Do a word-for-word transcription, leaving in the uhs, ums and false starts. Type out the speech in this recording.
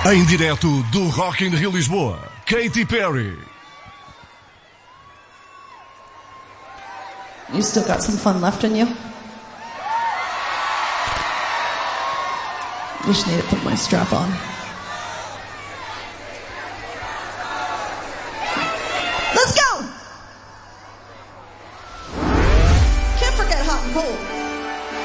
Em direto do Rock in Rio Lisboa, Katy Perry. You still got some fun left in you? Just need to put my strap on.